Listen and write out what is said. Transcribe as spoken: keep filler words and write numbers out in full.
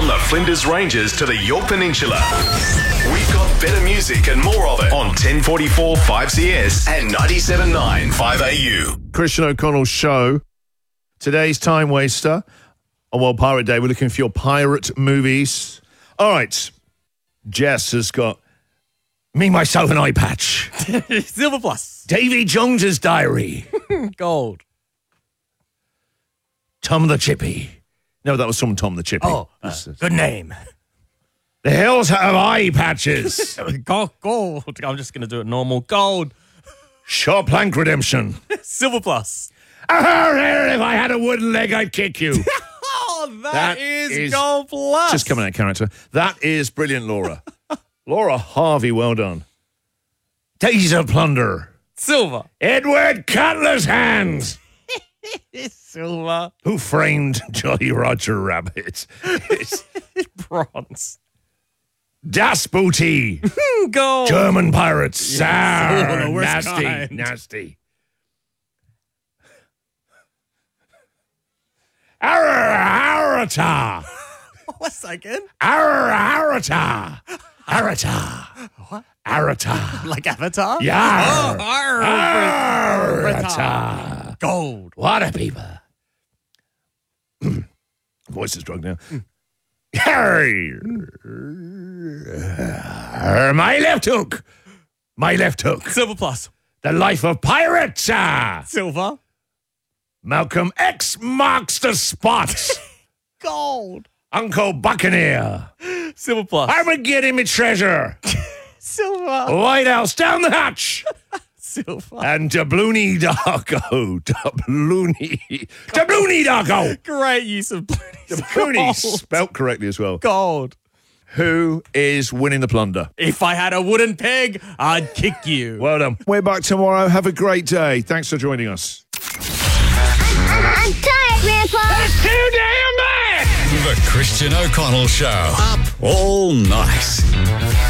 From the Flinders Ranges to the Yorke Peninsula. We've got better music and more of it on ten forty-four five C S and ninety-seven point nine five A U. Christian O'Connell's show. Today's Time Waster. On World Pirate Day, we're looking for your pirate movies. All right. Jess has got Me, Myself and Eye Patch. Silver Plus. Davy Jones's Diary. Gold. Tom the Chippy. No, that was from Tom the Chippy. Oh, uh, good name. The Hills Have Eye Patches. Gold. Gold. I'm just going to do it normal. Gold. Short Plank Redemption. Silver Plus. Oh, if I had a wooden leg, I'd kick you. Oh, that, That is, is Gold Plus. Just coming out of character. That is brilliant, Laura. Laura Harvey, well done. Days of Plunder. Silver. Edward Cutler's Hands. Silver. Who Framed Jolly Roger Rabbit? It's Bronze. Das Booty. Gold. German pirates. Yes. Sour, Oh, the worst nasty, kind. nasty. Arata. What's that again? Arata. Arata. What? Arata. Like Avatar? Yar. Oh, arr, Arata. Gold. What a beaver. Voice is drunk now. Hey. My left hook. My left hook. Silver Plus. The Life of Pirates. Ah. Silver. Malcolm X marks the spot. Gold. Uncle Buccaneer. Silver Plus. Armageddon, my treasure. Silver. White House down the hatch. Silver. And Doubloony Darko. Doubloony. Doubloony Darko. Great use of Doubloony. Gold. Spelt correctly as well. Gold. Who is winning the plunder? If I had a wooden pig, I'd kick you. Well done. We're back tomorrow. Have a great day. Thanks for joining us. I'm tired, Grandpa. That's too damn bad. The Christian O'Connell Show. Up all night.